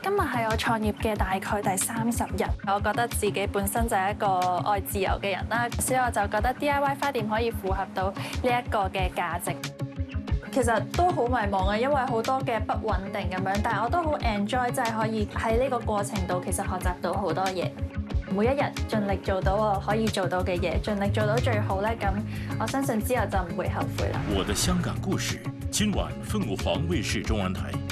今日係我創業嘅大概第30日，我覺得自己本身就係一個愛自由嘅人啦，所以我就覺得 DIY 花店可以符合到呢一個嘅價值。其實都好迷茫啊，因為好多嘅不穩定咁樣，但係我都好 enjoy，即係可以喺呢個過程度其實學習到好多嘢。每一日盡力做到我可以做到嘅嘢，盡力做到最好咧，咁我相信之後就唔會後悔啦。 我的香港故事，今晚凤凰衛視中文台。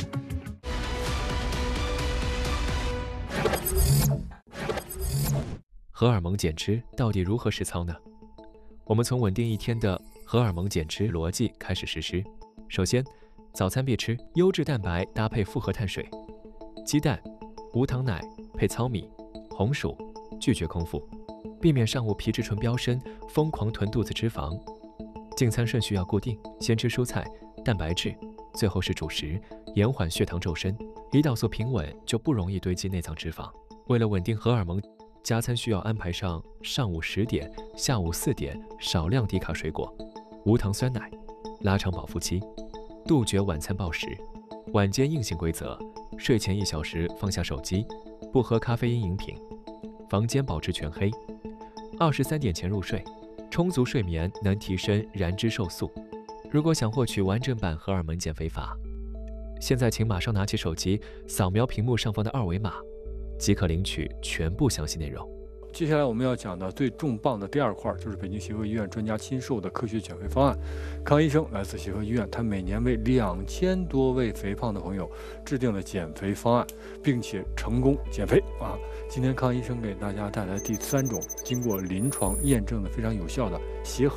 荷尔蒙减脂到底如何实操呢？我们从稳定一天的荷尔蒙减脂逻辑开始实施。首先，早餐必吃优质蛋白搭配复合碳水，鸡蛋、无糖奶配糙米、红薯，拒绝空腹，避免上午皮质醇飙升，疯狂囤肚子脂肪。进餐顺序要固定，先吃蔬菜、蛋白质，最后是主食，延缓血糖骤升。胰岛素平稳，就不容易堆积内脏脂肪。为了稳定荷尔蒙，加餐需要安排上上午10点、下午4点少量低卡水果、无糖酸奶，拉长饱腹期，杜绝晚餐暴食。晚间硬性规则：睡前1小时放下手机，不喝咖啡因饮品，房间保持全黑，23点前入睡。充足睡眠能提升燃脂瘦素。如果想获取完整版荷尔蒙减肥法，现在请马上拿起手机，扫描屏幕上方的2维码，即可领取全部详细内容。 接下来我们要讲的最重磅的第2块，就是北京协和医院专家亲授的科学减肥方案。康医生来自协和医院，他每年为2000多位肥胖的朋友制定了减肥方案，并且成功减肥啊！今天康医生给大家带来第3种经过临床验证的非常有效的协和